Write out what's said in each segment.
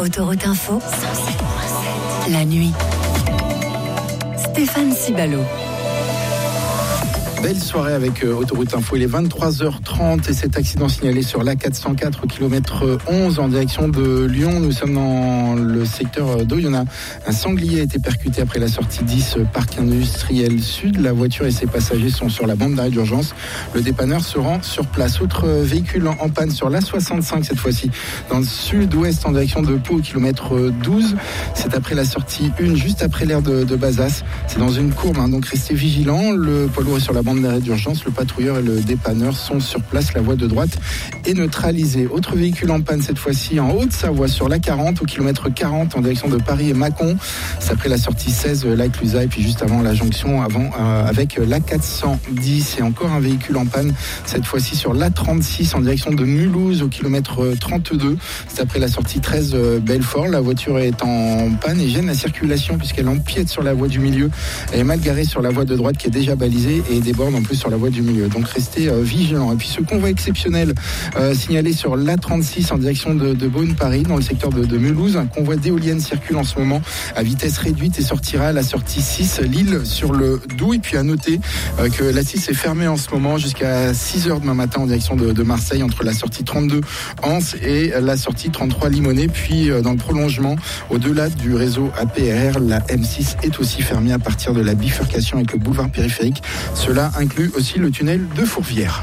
Autoroute Info, la nuit. Stéphane Cibalo. Belle soirée avec Autoroute Info, il est 23h30 et cet accident signalé sur l'A404 km 11 en direction de Lyon. Nous sommes dans le secteur d'Oyonnax. Un sanglier a été percuté après la sortie 10 Parc Industriel Sud. La voiture et ses passagers sont sur la bande d'arrêt d'urgence. Le dépanneur se rend sur place. Autre véhicule en panne sur l'A65 cette fois-ci dans le sud-ouest en direction de Pau au km 12. C'est après la sortie 1, juste après l'aire de Bazas. C'est dans une courbe, donc restez vigilants. Le poids lourd est sur la bande d'arrêt d'urgence, le patrouilleur et le dépanneur sont sur place, la voie de droite est neutralisée. Autre véhicule en panne cette fois-ci en Haute-Savoie sur l'A40 au km 40 en direction de Paris et Mâcon. C'est après la sortie 16 Lac-Clusa et puis juste avant la jonction avec l'A410 et encore un véhicule en panne cette fois-ci sur l'A36 en direction de Mulhouse au km 32. C'est après la sortie 13 Belfort. La voiture est en panne et gêne la circulation puisqu'elle empiète sur la voie du milieu. Elle est mal garée sur la voie de droite qui est déjà balisée et déborde en plus sur la voie du milieu. Donc restez vigilants. Et puis ce convoi exceptionnel signalé sur l'A36 en direction de Beaune-Paris dans le secteur de Mulhouse. Un convoi d'éoliennes circule en ce moment à vitesse réduite et sortira à la sortie 6 Lille sur le Doubs. Et puis à noter que la 6 est fermée en ce moment jusqu'à 6h demain matin en direction de Marseille entre la sortie 32 Anse et la sortie 33 Limonest. Puis dans le prolongement au-delà du réseau APRR, la M6 est aussi fermée à partir de la bifurcation avec le boulevard périphérique. Cela inclut aussi le tunnel de Fourvière.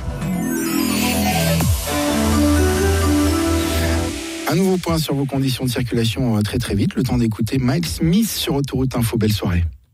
Un nouveau point sur vos conditions de circulation très très vite. Le temps d'écouter Miles Smith sur Autoroute Info. Belle soirée.